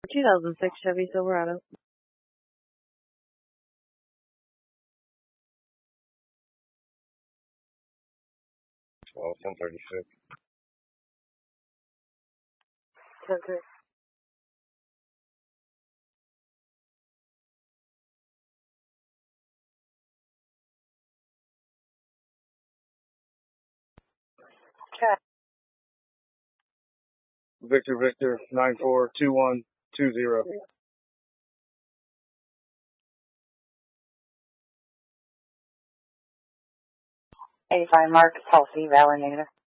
2006 Chevy Silverado. 1036. 10-3. Check. Victor 942120. 85 Mark, Tulsi, Valley Negative.